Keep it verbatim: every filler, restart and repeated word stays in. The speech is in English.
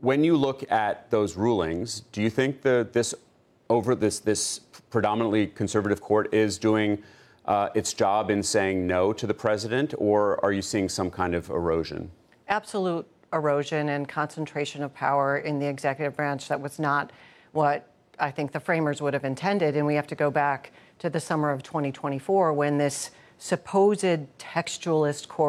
when you look at those rulings, do you think the this over this this predominantly conservative court is doing uh, its job in saying no to the president, or are you seeing some kind of erosion? Absolute erosion and concentration of power in the executive branch. That was not what I think the framers would have intended. And we have to go back to the summer of twenty twenty-four when this supposed textualist court